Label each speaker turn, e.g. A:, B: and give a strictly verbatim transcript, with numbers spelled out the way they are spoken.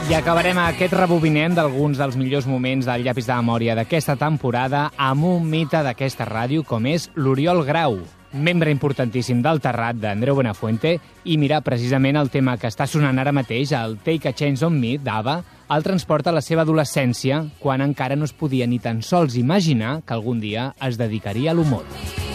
A: I acabarem aquest rebobinem d'alguns dels millors moments del llapis de memòria d'aquesta temporada amb un mite d'aquesta ràdio com és l'Oriol Grau, membre importantíssim del Terrat d'Andreu Buenafuente, i mira, precisament el tema que està sonant ara mateix, el Take a Chance on Me, d'Ava, el transporta a la seva adolescència, quan encara no es podia ni tan sols imaginar que algun dia es dedicaria a l'humor.